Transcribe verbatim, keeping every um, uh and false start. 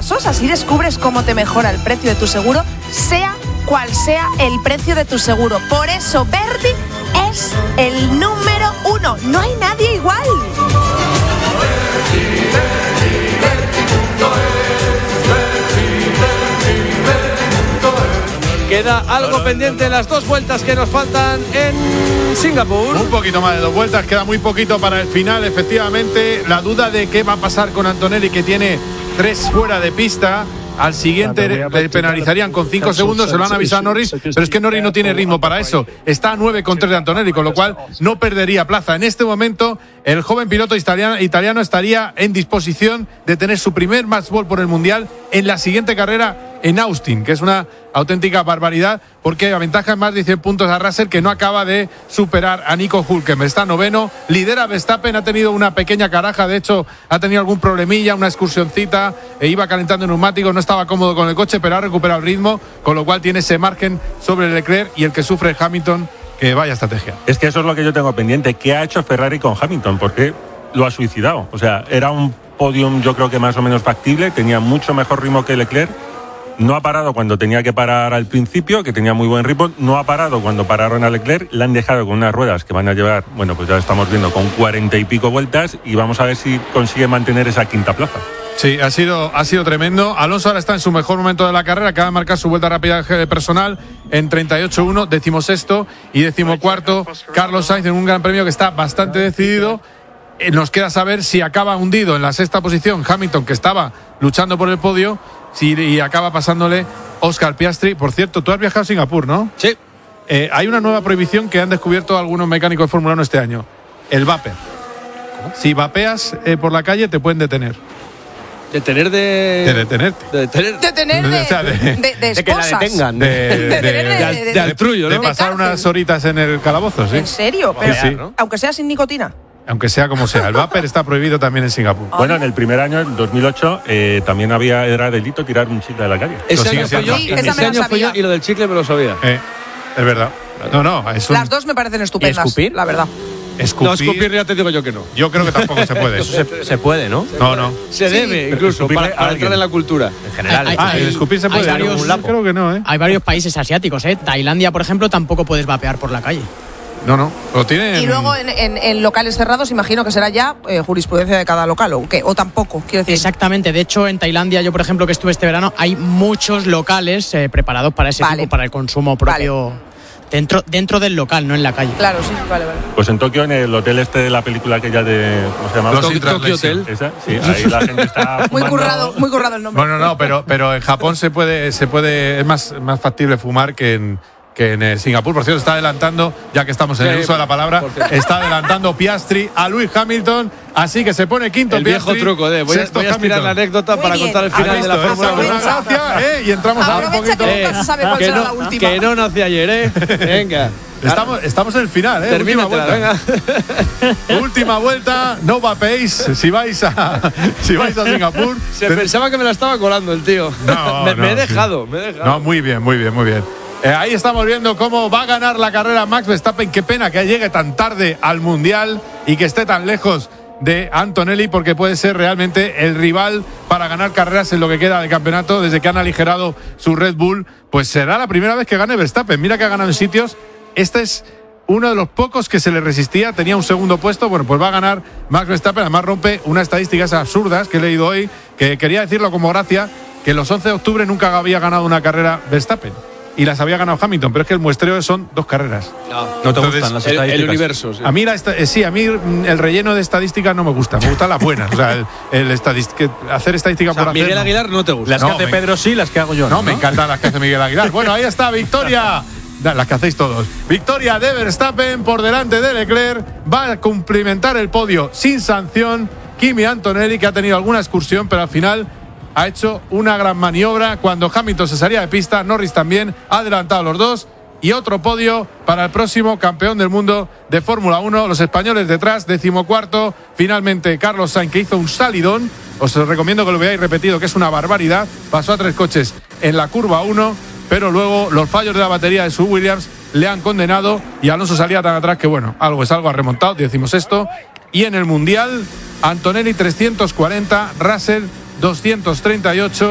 pasos, así descubres cómo te mejora el precio de tu seguro, sea cual sea el precio de tu seguro. Por eso Verdi es el número uno. No hay nadie igual. Queda algo pendiente en las dos vueltas que nos faltan en Singapur. Un poquito más de dos vueltas, queda muy poquito para el final. Efectivamente, la duda de qué va a pasar con Antonelli, que tiene tres fuera de pista. Al siguiente le penalizarían con cinco segundos, se lo han avisado a Norris, pero es que Norris no tiene ritmo para eso. Está a nueve con tres de Antonelli, con lo cual no perdería plaza. En este momento, el joven piloto italiano, italiano estaría en disposición de tener su primer match ball por el Mundial en la siguiente carrera en Austin, que es una auténtica barbaridad, porque aventaja en más de cien puntos a Russell, que no acaba de superar a Nico Hülkenberg. Está noveno, lidera Verstappen, ha tenido una pequeña caraja, de hecho ha tenido algún problemilla, una excursioncita, e iba calentando neumáticos, no estaba cómodo con el coche, pero ha recuperado el ritmo, con lo cual tiene ese margen sobre Leclerc, y el que sufre Hamilton, que vaya estrategia. Es que eso es lo que yo tengo pendiente. ¿Qué ha hecho Ferrari con Hamilton? Porque lo ha suicidado. O sea, era un podium yo creo que más o menos factible, tenía mucho mejor ritmo que Leclerc. No ha parado cuando tenía que parar al principio, que tenía muy buen ritmo. No ha parado cuando pararon a Leclerc. Le han dejado con unas ruedas que van a llevar, bueno, pues ya estamos viendo, con cuarenta y pico vueltas, y vamos a ver si consigue mantener esa quinta plaza. Sí, ha sido, ha sido tremendo. Alonso ahora está en su mejor momento de la carrera, acaba de marcar su vuelta rápida personal en treinta y ocho uno, decimosexto y decimocuarto Carlos Sainz en un gran premio que está bastante decidido. Nos queda saber si acaba hundido en la sexta posición Hamilton, que estaba luchando por el podio, si, y acaba pasándole Oscar Piastri. Por cierto, tú has viajado a Singapur, ¿no? Sí. Eh, hay una nueva prohibición que han descubierto algunos mecánicos de Fórmula uno este año: el vapor. ¿Cómo? Si vapeas eh, por la calle, te pueden detener. Detener de... De detenerte. De detener... Detener de, O sea, de- de, de, de De que la esposas. detengan. De, de, De- de- de- de- de altrullo, de ¿no? pasar cárcel. unas horitas en el calabozo, sí. ¿En serio? Sí, Pero, sí. aunque sea sin nicotina. Aunque sea como sea, el vapor está prohibido también en Singapur. Bueno, en el primer año, en dos mil ocho, eh, también había era delito tirar un chicle a la calle. Ese Lo sigue año fue siendo. yo, Sí, esa me ese la año fue yo, sabía. y lo del chicle me lo sabía. Eh, es verdad. No, no, es un Las dos me parecen estupendas, escupir? la verdad. escupir. No, escupir ya te digo yo que no. Yo creo que tampoco se puede. Eso se, se puede, ¿no? No, no. Se Sí. debe, Pero incluso, escupirle para, a para alguien. entrar en la cultura. En general. Hay- Ah, el escupir se puede. hay varios- Yo creo que no, ¿eh? Hay varios países asiáticos, ¿eh? Tailandia, por ejemplo, tampoco puedes vapear por la calle. No, no. Lo tienen. Y luego en, en- en locales cerrados, imagino que será ya eh, jurisprudencia de cada local, ¿o qué? O tampoco, quiero decir. Exactamente. De hecho, en Tailandia, yo, por ejemplo, que estuve este verano, hay muchos locales eh, preparados para ese Vale. tipo, para el consumo propio dentro, dentro del local, no en la calle. Claro, sí, vale, vale. Pues en Tokio, en el hotel este de la película aquella de... ¿Cómo se llama? Los Tokyo, in translation. Hotel. Esa, sí, ahí la gente está Muy fumando. currado, muy currado el nombre. Bueno, no, pero, pero en Japón se puede, se puede, es más, más factible fumar que en, que en eh, Singapur. Por cierto, está adelantando, ya que estamos en el Sí, uso de la palabra, por cierto. está adelantando Piastri a Lewis Hamilton, así que se pone quinto El viejo Piastri, truco de voy a, sexto voy a estirar Hamilton. la anécdota Muy para bien. contar el ¿Has final de la visto? Fórmula Esa uno. buena gracia, ¿eh? Y entramos a un Aprovecha poquito. que nunca se sabe cuál que será no, la última. que no nací ayer, ¿eh? Venga. Estamos, estamos en el final, ¿eh? Termina, Última venga. vuelta. Última vuelta, no vapéis si vais a, si vais a Singapur. Se Ten- pensaba que me la estaba colando el tío. No, me, no, me he sí. dejado, me he dejado. No, muy bien, muy bien, muy bien. Eh, ahí estamos viendo cómo va a ganar la carrera Max Verstappen. Qué pena que llegue tan tarde al Mundial y que esté tan lejos de Antonelli, porque puede ser realmente el rival para ganar carreras en lo que queda de campeonato. Desde que han aligerado su Red Bull, pues será la primera vez que gane Verstappen. Mira que ha ganado en sitios. Este es uno de los pocos que se le resistía, tenía un segundo puesto. Bueno, pues va a ganar Max Verstappen. Además rompe unas estadísticas absurdas que he leído hoy, que quería decirlo como gracia, que los once de octubre nunca había ganado una carrera Verstappen y las había ganado Hamilton, pero es que el muestreo son dos carreras. No, No te Entonces, gustan las el, el estadísticas. universo, sí. A mí, la esta- eh, sí, a mí mm, el relleno de estadísticas no me gusta, me gustan las buenas. O sea, el, el estadis- que hacer estadística O sea, por hacer. Miguel no. Aguilar no te gusta. Las No, que hace me- Pedro sí, las que hago yo. No, me encantan las que hace Miguel Aguilar. Bueno, ahí está, victoria. Da, Las que hacéis todos. Victoria de Verstappen por delante de Leclerc. Va a cumplimentar el podio sin sanción Kimi Antonelli, que ha tenido alguna excursión, pero al final ha hecho una gran maniobra. Cuando Hamilton se salía de pista, Norris también ha adelantado a los dos. Y otro podio para el próximo campeón del mundo de Fórmula uno. Los españoles detrás, decimocuarto. Finalmente Carlos Sainz, que hizo un salidón. Os recomiendo que lo veáis repetido, que es una barbaridad. Pasó a tres coches en la curva uno, pero luego los fallos de la batería de su Williams le han condenado y Alonso salía tan atrás que, bueno, algo es algo, ha remontado, decimosexto. Y en el Mundial, Antonelli trescientos cuarenta, Russell doscientos treinta y ocho.